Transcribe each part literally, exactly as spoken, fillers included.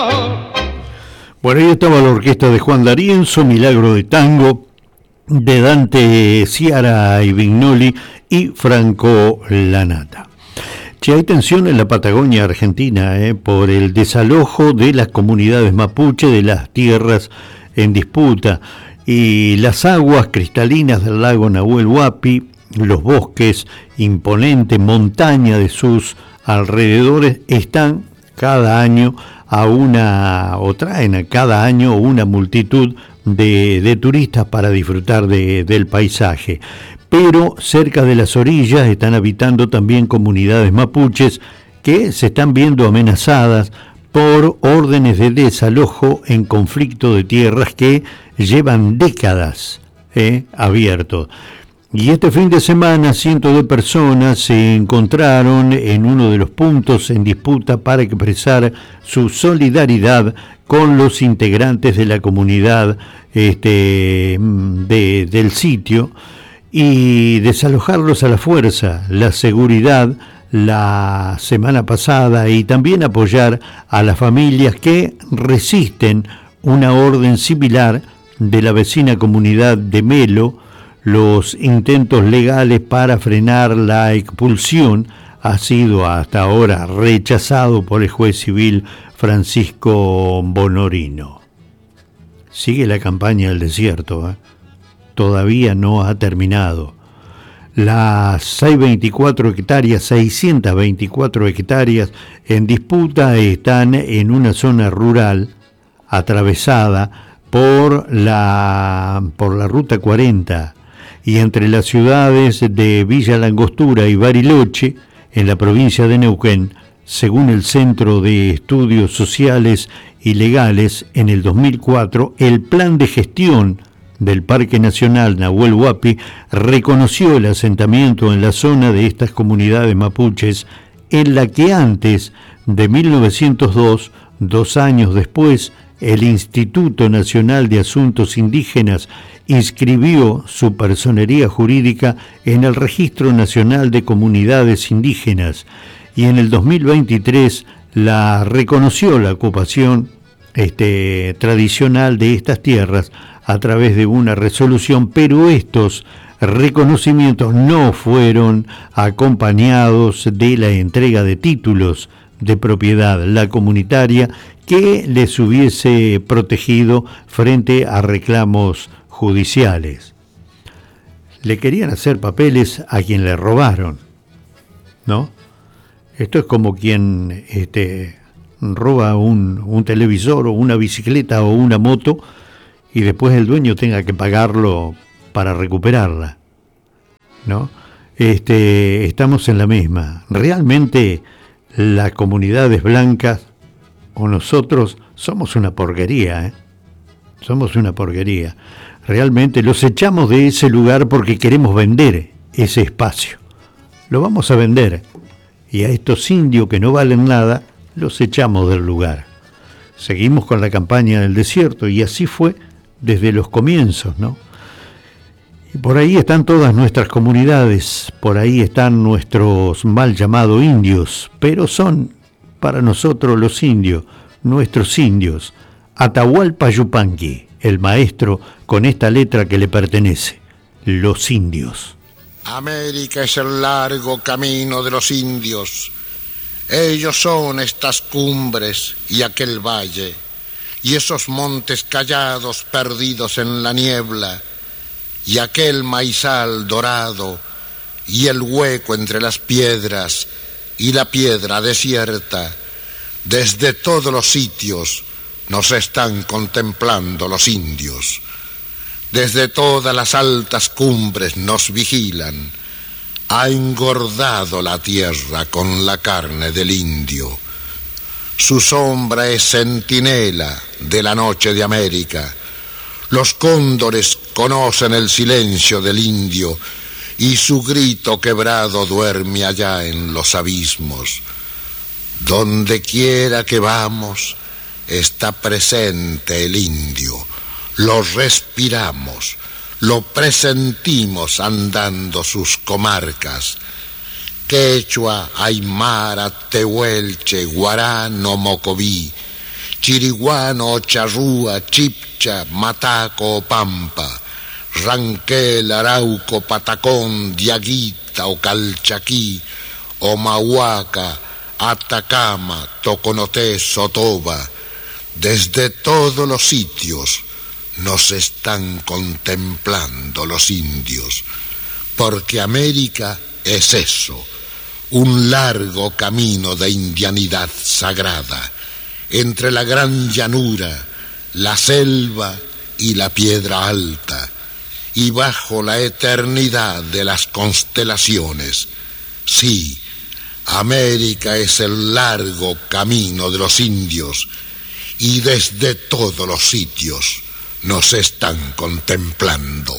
Bueno, ahí estaba la orquesta de Juan D'Arienzo, Milagro de Tango, de Dante Ciara y Vignoli y Franco Lanata. Che, hay tensión en la Patagonia Argentina eh, por el desalojo de las comunidades mapuche de las tierras en disputa y las aguas cristalinas del lago Nahuel Huapi, los bosques, imponente montaña de sus alrededores están cada año a una, o traen a cada año una multitud de, de turistas para disfrutar de, del paisaje. Pero cerca de las orillas están habitando también comunidades mapuches que se están viendo amenazadas por órdenes de desalojo en conflicto de tierras que llevan décadas eh, abiertos. Y este fin de semana cientos de personas se encontraron en uno de los puntos en disputa para expresar su solidaridad con los integrantes de la comunidad este, de, del sitio y desalojarlos a la fuerza, la seguridad la semana pasada y también apoyar a las familias que resisten una orden similar de la vecina comunidad de Melo. Los intentos legales para frenar la expulsión ha sido hasta ahora rechazado por el juez civil Francisco Bonorino. Sigue la campaña del desierto, ¿eh? Todavía no ha terminado. Las seiscientas veinticuatro hectáreas, seiscientas veinticuatro hectáreas en disputa están en una zona rural atravesada por la, por la Ruta cuarenta y entre las ciudades de Villa Langostura y Bariloche, en la provincia de Neuquén, según el Centro de Estudios Sociales y Legales, en el dos mil cuatro, el plan de gestión del Parque Nacional Nahuel Huapi reconoció el asentamiento en la zona de estas comunidades mapuches, en la que antes de mil novecientos dos, dos años después, el Instituto Nacional de Asuntos Indígenas inscribió su personería jurídica en el Registro Nacional de Comunidades Indígenas y en el dos mil veintitrés la reconoció la ocupación este, tradicional de estas tierras a través de una resolución, pero estos reconocimientos no fueron acompañados de la entrega de títulos de propiedad, la comunitaria, que les hubiese protegido frente a reclamos judiciales. Le querían hacer papeles a quien le robaron, ¿no? Esto es como quien este, roba un, un televisor o una bicicleta o una moto y después el dueño tenga que pagarlo para recuperarla, ¿no? Este, estamos en la misma. Realmente las comunidades blancas o nosotros somos una porquería, ¿eh? Somos una porquería. Realmente los echamos de ese lugar porque queremos vender ese espacio. Lo vamos a vender. Y a estos indios que no valen nada, los echamos del lugar. Seguimos con la campaña del desierto y así fue desde los comienzos, ¿no? Y por ahí están todas nuestras comunidades, por ahí están nuestros mal llamados indios, pero son para nosotros los indios, nuestros indios. Atahualpa Yupanqui, el maestro con esta letra que le pertenece, los indios. América es el largo camino de los indios. Ellos son estas cumbres y aquel valle, y esos montes callados perdidos en la niebla, y aquel maizal dorado, y el hueco entre las piedras, y la piedra desierta. Desde todos los sitios nos están contemplando los indios. Desde todas las altas cumbres nos vigilan. Ha engordado la tierra con la carne del indio. Su sombra es centinela de la noche de América. Los cóndores conocen el silencio del indio y su grito quebrado duerme allá en los abismos. Donde quiera que vamos está presente el indio. Lo respiramos, lo presentimos andando sus comarcas. Quechua, Aymara, Tehuelche, Guarano, Mocoví, chiriguano o charrúa, chipcha, mataco o pampa, Ranquel, Arauco, Patacón, Diaguita o Calchaquí, o Mahuaca, Atacama, Toconoté, Sotoba, desde todos los sitios nos están contemplando los indios, porque América es eso, un largo camino de indianidad sagrada, entre la gran llanura, la selva y la piedra alta, y bajo la eternidad de las constelaciones. Sí, América es el largo camino de los indios, y desde todos los sitios nos están contemplando.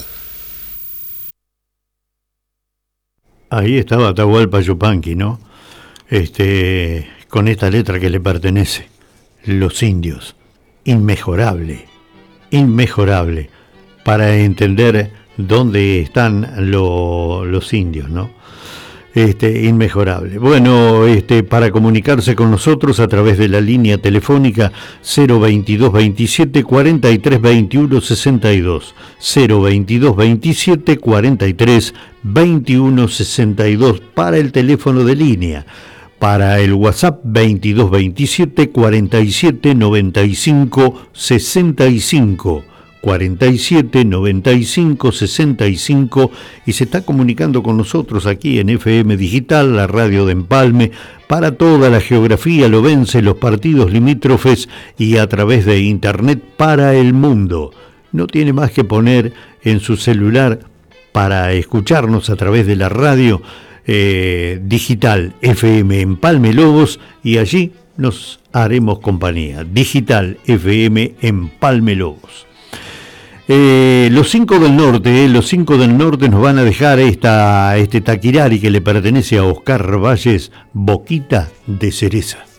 Ahí estaba Atahualpa Yupanqui, ¿no? Este, con esta letra que le pertenece, Los Indios, inmejorable, inmejorable, para entender dónde están lo, los indios, ¿no? Este, inmejorable. Bueno, este, para comunicarse con nosotros a través de la línea telefónica cero veintidós veintisiete cuarenta y tres veintiuno sesenta y dos, cero veintidós veintisiete cuarenta y tres veintiuno sesenta y dos para el teléfono de línea, para el WhatsApp veintidós veintisiete cuarenta y siete noventa y cinco sesenta y cinco, cuarenta y siete noventa y cinco sesenta y cinco, y se está comunicando con nosotros aquí en F M Digital, la radio de Empalme, para toda la geografía lobense, los partidos limítrofes y a través de internet para el mundo. No tiene más que poner en su celular para escucharnos a través de la radio eh, digital F M Empalme Lobos, y allí nos haremos compañía. Digital F M Empalme Lobos. Eh, los cinco del norte, eh, los cinco del norte nos van a dejar esta, este taquirari que le pertenece a Oscar Valles, Boquita de Cereza.